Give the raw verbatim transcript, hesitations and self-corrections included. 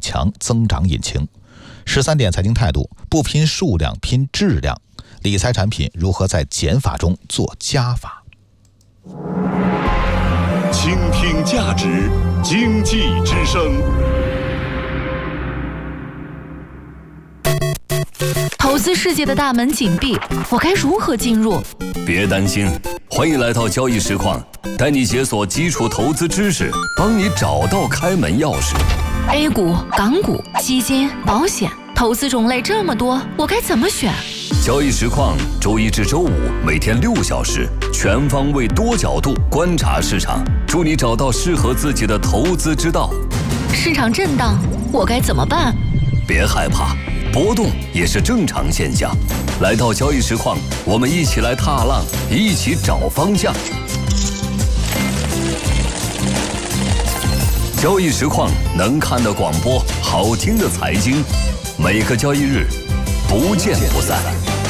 强增长引擎。十三点财经态度：不拼数量，拼质量。理财产品如何在减法中做加法？ 倾听价值，经济之声。 投资世界的大门紧闭，我该如何进入？ 别担心，欢迎来到交易实况，带你解锁基础投资知识，帮你找到开门钥匙。 A 股、港股、基金、保险，投资种类这么多，我该怎么选？ 交易实况周一至周五每天六小时，全方位多角度观察市场，助你找到适合自己的投资之道。 市场震荡，我该怎么办？ 别害怕，波动也是正常现象。来到交易实况，我们一起来踏浪，一起找方向。交易实况能看的广播，好听的财经，每个交易日不见不散。